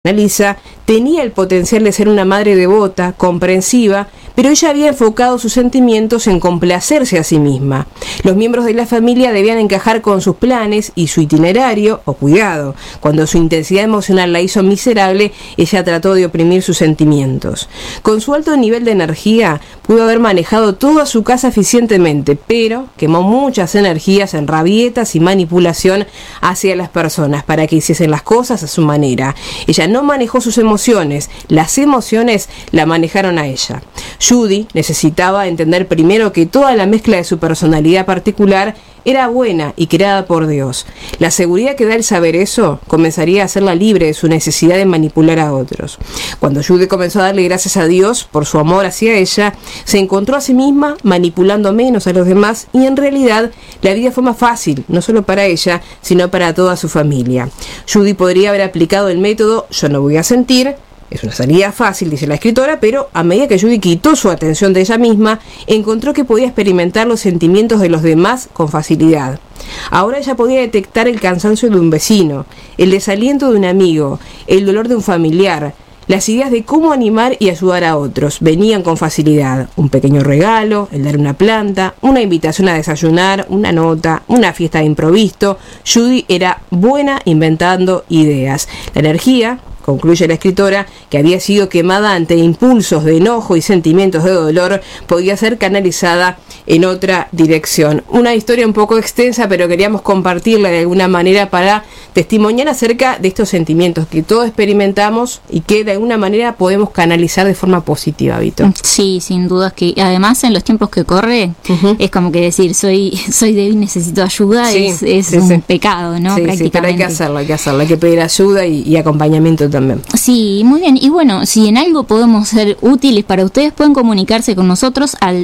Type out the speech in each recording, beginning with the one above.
Lisa tenía el potencial de ser una madre devota, comprensiva, pero ella había enfocado sus sentimientos en complacerse a sí misma. Los miembros de la familia debían encajar con sus planes y su itinerario, o cuidado, cuando su intensidad emocional la hizo miserable, ella trató de oprimir sus sentimientos. Con su alto nivel de energía, pudo haber manejado toda su casa eficientemente, pero quemó muchas energías en rabietas y manipulación hacia las personas para que hiciesen las cosas a su manera. Ella no manejó sus emociones, las emociones la manejaron a ella. Judy necesitaba entender primero que toda la mezcla de su personalidad particular era buena y creada por Dios. La seguridad que da el saber eso comenzaría a hacerla libre de su necesidad de manipular a otros. Cuando Judy comenzó a darle gracias a Dios por su amor hacia ella, se encontró a sí misma manipulando menos a los demás y en realidad la vida fue más fácil, no solo para ella, sino para toda su familia. Judy podría haber aplicado el método "yo no voy a sentir". Es una salida fácil, dice la escritora, pero a medida que Judy quitó su atención de ella misma, encontró que podía experimentar los sentimientos de los demás con facilidad. Ahora ella podía detectar el cansancio de un vecino, el desaliento de un amigo, el dolor de un familiar. Las ideas de cómo animar y ayudar a otros venían con facilidad. Un pequeño regalo, el dar una planta, una invitación a desayunar, una nota, una fiesta de improviso. Judy era buena inventando ideas. La energía, concluye la escritora, que había sido quemada ante impulsos de enojo y sentimientos de dolor, podía ser canalizada en otra dirección. Una historia un poco extensa, pero queríamos compartirla de alguna manera para testimoniar acerca de estos sentimientos que todos experimentamos y que de alguna manera podemos canalizar de forma positiva, Vito. Sí, sin duda, que además en los tiempos que corre, es como que decir soy débil, necesito ayuda, sí, es un pecado, ¿no? Sí, prácticamente. Sí, pero hay que hacerlo, hay que pedir ayuda y acompañamiento también. Sí, muy bien. Y bueno, si en algo podemos ser útiles para ustedes, pueden comunicarse con nosotros al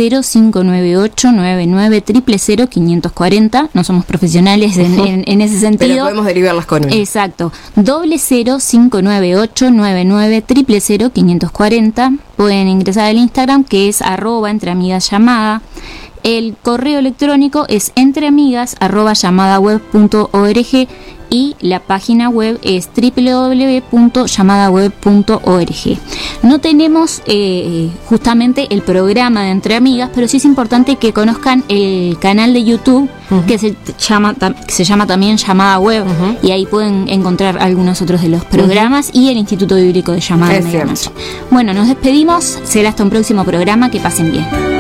0059899000540. No somos profesionales en ese sentido. Pero podemos derivarlas con uno. Exacto. 0059899000540. Pueden ingresar al Instagram, que es @entreamigasllamada. El correo electrónico es entreamigas@llamadaweb.org y la página web es www.llamadaweb.org. No tenemos justamente el programa de Entre Amigas, pero sí es importante que conozcan el canal de YouTube, que se llama también Llamada Web, y ahí pueden encontrar algunos otros de los programas y el Instituto Bíblico de Llamada. Bueno, nos despedimos, será hasta un próximo programa, que pasen bien.